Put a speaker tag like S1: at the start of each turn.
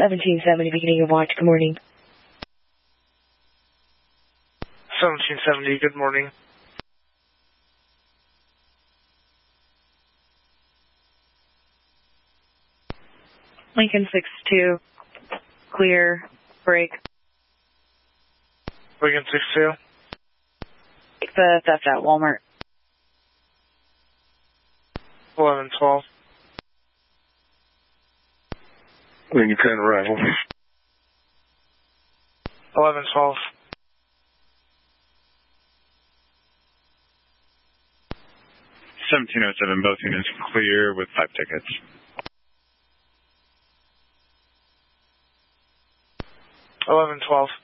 S1: 1770, beginning of watch. Good morning.
S2: 1770, good morning.
S1: Lincoln 6-2, clear, break.
S2: Lincoln 6-2.
S1: The theft at Walmart.
S2: 11-12.
S3: Lincoln 10 arrival.
S2: 11-12.
S4: 1707, both units clear with 5 tickets.
S2: 11-12.